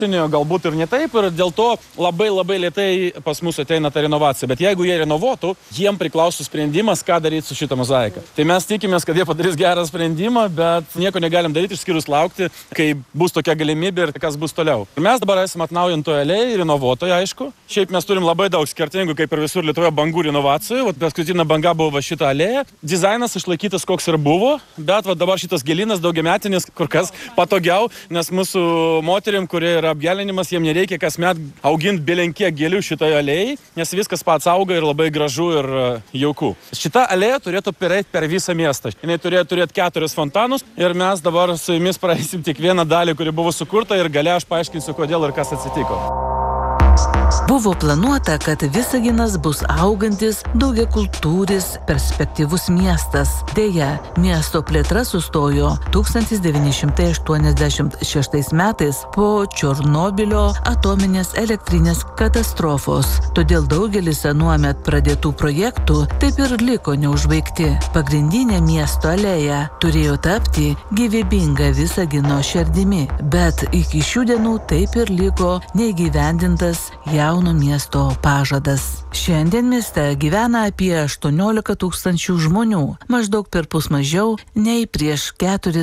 Galbūt ir ne taip, ir dėl to labai lėtai pas mus ateina ta renovacija. Bet jeigu jie renovuotų, jiem priklauso sprendimas, ką daryti su šitą mozaiką. Tai mes tikimės, kad jie padarys gerą sprendimą, bet nieko negalim daryti, išskyrus laukti, kai bus tokia galimybė ir kas bus toliau. Ir mes dabar esame atnaujintoje alėjai, renovuotoje, aišku. Šiaip mes turim labai daug skirtingų, kaip ir visur Lietuvoje, bangų renovacijų. Vat paskutinė banga buvo šitą alėją. Dizainas išlaikytas, koks ir buvo, bet vat dabar šitas gėlynas daugiametinis kur kas patogiau, nes mūsų moterim, kurie yra apgelinimas, jiem nereikia kasmet auginti belenkiek gėlių šitoje alėjai, nes viskas pats auga ir labai gražu ir jauku. Šita alėja turėtų pereiti per visą miestą. Jis turėtų turėti 4 fontanus ir mes dabar su jumis praeisim tik vieną dalį, kuri buvo sukurta ir gale aš paaiškinsiu, kodėl ir kas atsitiko. Buvo planuota, kad Visaginas bus augantis, daugiakultūris, perspektyvus miestas. Deja, miesto plėtra sustojo 1986 metais po Černobylio atominės elektrinės katastrofos. Todėl daugelis anuomet pradėtų projektų taip ir liko neužbaigti. Pagrindinė miesto alėja turėjo tapti gyvybinga Visagino širdimi, bet iki šių dienų taip ir liko neįgyvendintas jauno miesto pažadas. Šiandien mieste gyvena apie 18 000 žmonių, maždaug perpus mažiau nei prieš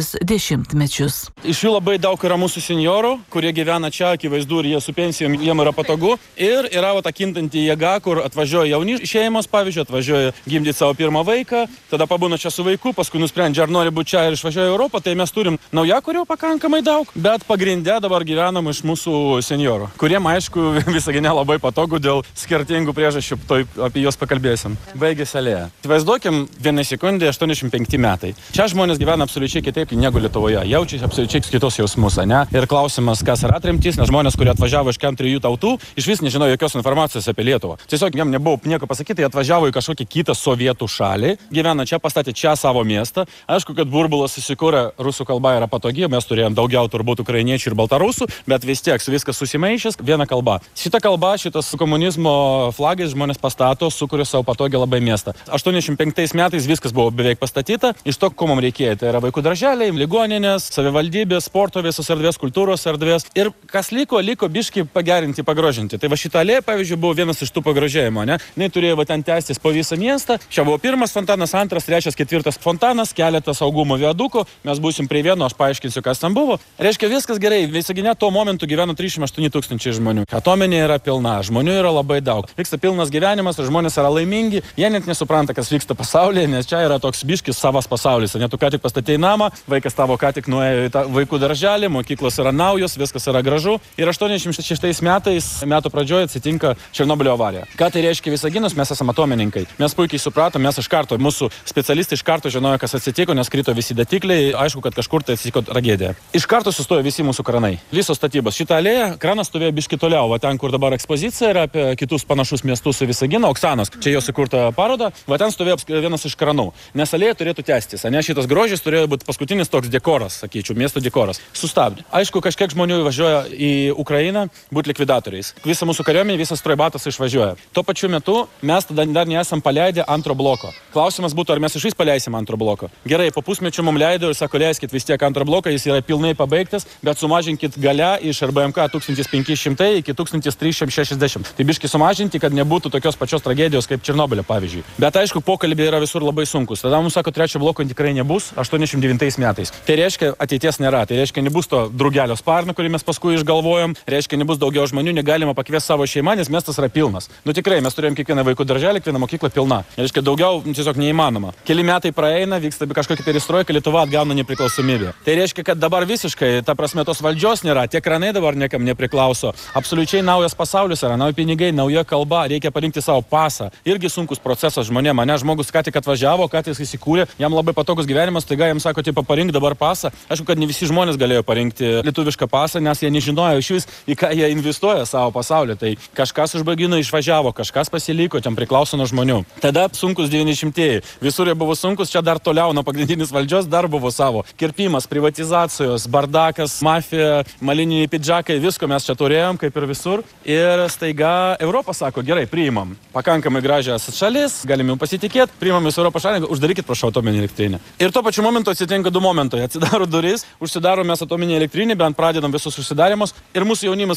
40 metus. Iš jų labai daug yra mūsų senjorų, kurie gyvena čia, akivaizdu, ir jie su pensijom, jiem yra patogu. Ir yra ta kintanti jėga, kur atvažiuoja jauni šeimos, pavyzdžiui, atvažiuoja gimdyti savo pirmą vaiką, tada pabūna čia su vaiku, paskui nusprendžia, ar nori būti čia ir išvažiuoja į Europą. Tai mes turim naujakurių pakankamai daug, bet pagrinde dabar gyvenam iš mūsų senjorų, kuriem, aišku, Visagine labai patogu dėl skirtingų priežasčių, apie juos pakalbėsim. Baigėsi alėja. Vaizduokim, vieną sekundę, 85 metai. Čia žmonės gyvena absoliučiai kitaip negu Lietuvoje. Jaučiasi absoliučiai kitos jausmus, ne? Ir klausimas, kas yra tremtis, nes žmonės, kurie atvažiavo iš 3 tautų, iš vis nežinojo jokios informacijos apie Lietuvą. Tiesiog jam nebuvo nieko pasakyti, jie atvažiavo į kažkokį kitą sovietų šalį, gyvena čia, pastatė čia savo miestą. Aišku, kad burbulas susikūrė, rusų kalba yra patogi, mes turėjom daugiau turbūt ukrainiečių ir baltarusų, bet vis tiek viskas susimaišęs, viena kalba. Šita kalba, šitas komunizmo flagais žmonės pastato, sukuria savo patogią labai miestą. 85 metais viskas buvo beveik pastatyta, iš to, ko mums reikėjo. Tai yra vaikų darželiai, ligoninės, savivaldybės, sporto visos erdvės, kultūros erdvės. Ir kas liko biškį pagerinti, pagrožinti. Tai va šita alėja, pavyzdžiui, buvo vienas iš tų pagrožėjimo, ne? Jis turėjo ten tęstis po visą miestą. Čia buvo 1 fontanas, 2, 3, 4 fontanas, keletas saugumo viadukų. Mes būsim prie vieno, aš paaiškinsiu, kas ten buvo. Reiškia, viskas gerai. Visagine tuo momentu gyveno 38 000 žmonių. Atominė yra pilna, žmonių yra labai daug. Vyksta pilnas gyvenimas, žmonės yra laimingi. Jie net nesupranta, kas vyksta pasaulyje, nes čia yra toks biškis savas pasaulis. Net tu ką tik pastatei namą, vaikas tavo ką tik nuėjo į tą vaikų darželį, mokyklos yra naujos, viskas yra gražu. Ir 86 metų pradžioje atsitinka Černobylio avarija. Ką tai reiškia Visaginas? Mes esame atomininkai. Mes puikiai supratom, mes iš karto, mūsų specialistai iš karto žinojo, kas atsitiko, nes krito visi datikliai, aišku, kad kažkur tai atsitiko tragedija. Iš karto sustojo visi mūsų kranai. Visos statybos. Šitą alėją kranas stovėjo biški toliau, va ten, kur dabar ekspozicija yra apie kitus panašus miestus su Visagino, Oksanos. Čia jo sukurta paroda, va ten stovėjo vienas iš kranų. Nes alėja turėtų tęstis, ne šitas grožis turėjo būti paskutinis toks dekoras, sakyčiau, miesto dekoras. Sustabdė. Aišku, kažkiek žmonių važiuoja į Ukrainą būti likvidatoriais. Visa mūsų kariuomenė, visas strojbatas išvažiuoja. Tuo pačiu metu mes tada dar nesam paleidę antro bloko. Klausimas būtų, ar mes iš vis paleisim antro bloko. Gerai, po pusmečio mums leido ir sako, leiskit vis tiek antro bloką, jis yra pilnai pabaigtas, bet sumažinkit gale iš RBMK 1500 iki 1360. Tai biški sumažinti, kad nebūtų tokios pačios tragedijos kaip Černobylio, pavyzdžiui. Bet aišku, pokalbiai yra visur labai sunkus. Tada mums sako, 3 bloko tikrai nebus 89 metais. Tai reiškia, ateities nėra. Tai reiškia, nebus to drugelio sparno, kurį mes paskui išgalvojom. Reiškia, nebus daugiau žmonių, negalima pakviesti savo šeimą, nes miestas yra pilnas. Nu tikrai, mes turėjom kiekvieną vaikų darželį, kiekvieną mokyklą pilna. Reiškia, daugiau tiesiog neįmanoma. Keli metai praeina, vyksta kažkokia perestroika, Lietuva atgauna nepriklausomybę. Tai reiškia, kad dabar visiškai, ta prasme, tos valdžios nėra, tie kranai dabar niekam nepriklauso. Absoliučiai naujas pasaulis yra, nauji pinigai, nauja kalba, reikia parinkti savo pasą. Irgi sunkus procesas žmonėms, mane žmogus ką tik atvažiavo, ką tik įsikūrė, jam labai patogus gyvenimas, taiga jam sako, tipo, parink dabar pasą. Aišku, kad ne visi žmonės galėjo parinkti lietuvišką pasą, nes jie nežinojo iš vis, į ką jie investuoja savo pasaulį. Tai kažkas užbaigino, išvažiavo, kažkas pasiliko, ten priklauso nuo žmonių. Tada sunkus 90-ieji. Visur jie buvo sunkus, čia dar toliau nuo pagrindinės valdžios dar buvo savo. Kirpimas, privatizacijos, bardakas, mafija, maliniai pidžakai, visko mes čia turėjom, kaip ir visur. Ir Ir staiga Europa sako, gerai, priimam. Pakankamai gražias šalis, galim jau pasitikėti, priimam jūs Europos šalį, uždarykit prašau atominį elektrinę. Ir tuo pačiu momentu atsitinka du momentai. Atsidaro duris, užsidaro mes atominį elektrinį, bent pradedam visus užsidarimus ir mūsų jaunimas